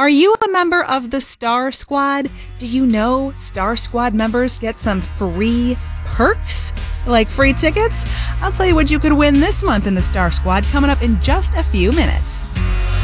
Are you a member of the Star Squad? Do you know Star Squad members get some free perks? Like free tickets? I'll tell you what you could win this month in the Star Squad coming up in just a few minutes.